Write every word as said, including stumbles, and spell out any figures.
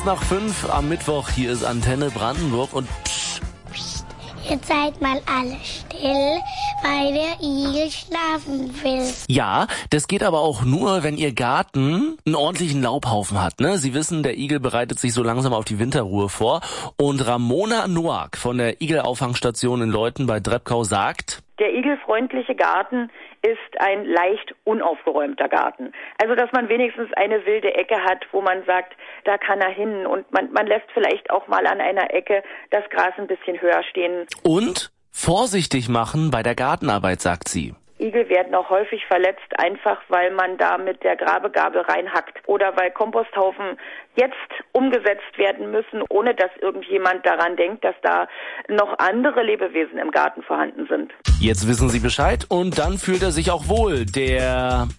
Nach fünf am Mittwoch, hier ist Antenne Brandenburg und psch, Psst, jetzt seid mal alle still, weil der Igel schlafen will. ja, das geht aber auch nur, wenn Ihr Garten einen ordentlichen Laubhaufen hat, ne? Sie wissen, der Igel bereitet sich so langsam auf die Winterruhe vor und Ramona Noack von der Igelauffangstation in Leuthen bei Drebkau sagt: Der igelfreundliche Garten ist ein leicht unaufgeräumter Garten. Also, dass man wenigstens eine wilde Ecke hat, wo man sagt, da kann er hin. Und man, man lässt vielleicht auch mal an einer Ecke das Gras ein bisschen höher stehen. Und vorsichtig machen bei der Gartenarbeit, sagt sie. Igel werden auch häufig verletzt, einfach weil man da mit der Grabegabel reinhackt oder weil Komposthaufen jetzt umgesetzt werden müssen, ohne dass irgendjemand daran denkt, dass da noch andere Lebewesen im Garten vorhanden sind. Jetzt wissen Sie Bescheid und dann fühlt er sich auch wohl, der